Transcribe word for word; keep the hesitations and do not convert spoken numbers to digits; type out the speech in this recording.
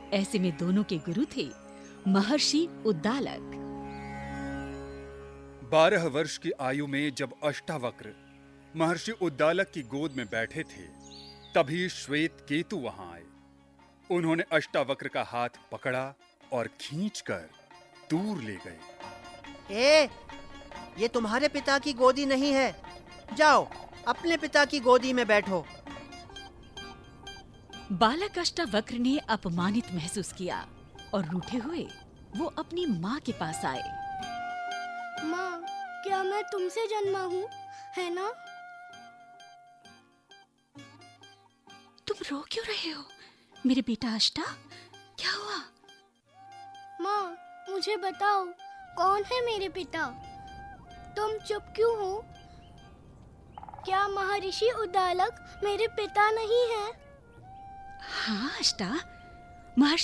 ऐसे में दोनों के गुरु थे महर्षि उद्दालक। बारह वर्ष की आयु में जब अष्टावक्र महर्षि उद्दालक की गोद में बैठे थे, तभी श्वेत केतु वहां आए। उन्होंने अष्टावक्र का हाथ पकड़ा और खींचकर दूर ले गए। ए, ये तुम्हारे पिता की गोदी नहीं है। जाओ, अपने पिता की गोदी में बैठो। बालक अष्टावक्र ने अपमानित महसूस किया और रूठे हुए वो अपनी माँ के पास आए। माँ, क्या मैं तुमसे जन्मा हूँ, है ना? तुम रो क्यों रहे हो मेरे बेटा अष्टा? क्या हुआ? माँ, मुझे बताओ, कौन है मेरे पिता? तुम चुप क्यों हो? क्या महर्षि उद्दालक मेरे पिता नहीं है? हाँ अष्टा, महर्षि